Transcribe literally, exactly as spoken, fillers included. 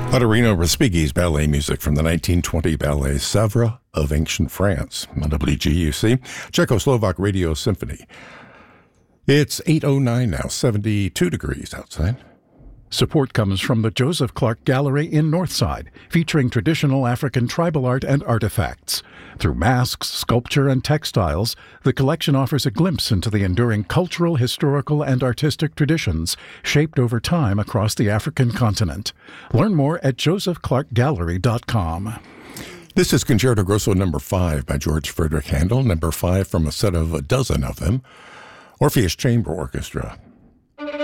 Ottorino Respighi's ballet music from the nineteen twenty ballet Sèvres of ancient France on W G U C, Czechoslovak Radio Symphony. It's eight oh nine now, seventy-two degrees outside. Support comes from the Joseph Clark Gallery in Northside, featuring traditional African tribal art and artifacts. Through masks, sculpture, and textiles, the collection offers a glimpse into the enduring cultural, historical, and artistic traditions shaped over time across the African continent. Learn more at joseph clark gallery dot com. This is Concerto Grosso number five by George Frederick Handel, number five from a set of a dozen of them. Orpheus Chamber Orchestra